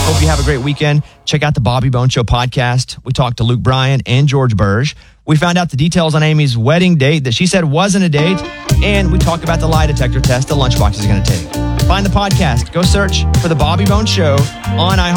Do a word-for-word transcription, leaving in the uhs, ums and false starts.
Hope you have a great weekend. Check out the Bobby Bone Show podcast. We talked to Luke Bryan and George Burge. We found out the details on Amy's wedding date that she said wasn't a date. And we talk about the lie detector test that Lunchbox is going to take. Find the podcast. Go search for the Bobby Bone Show on iHeartRadio.